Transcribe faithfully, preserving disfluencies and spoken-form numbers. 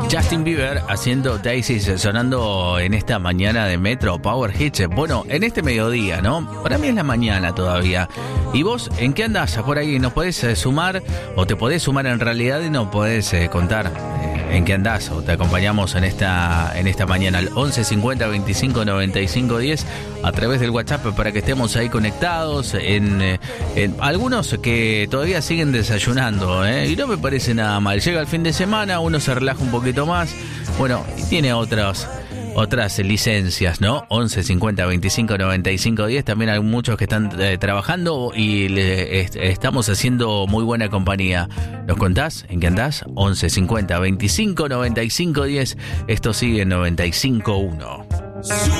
Justin Bieber haciendo Daisies, sonando en esta mañana de Metro Power Hits. Bueno, en este mediodía, ¿no? Para mí es la mañana todavía. ¿Y vos en qué andás? Por ahí nos podés eh, sumar, o te podés sumar en realidad y nos podés eh, contar eh, en qué andás, o te acompañamos en esta en esta mañana al once cincuenta veinticinco noventa y cinco diez a través del WhatsApp para que estemos ahí conectados. En, eh, en algunos que todavía siguen desayunando, ¿eh? Y no me parece nada mal. Llega el fin de semana, uno se relaja un poquito más. Bueno, y tiene otras otras licencias, ¿no? once cincuenta veinticinco noventa y cinco diez. También hay muchos que están eh, trabajando y le, est- estamos haciendo muy buena compañía. ¿Nos contás en qué andás? once cincuenta veinticinco noventa y cinco diez. Esto sigue en noventa y cinco uno.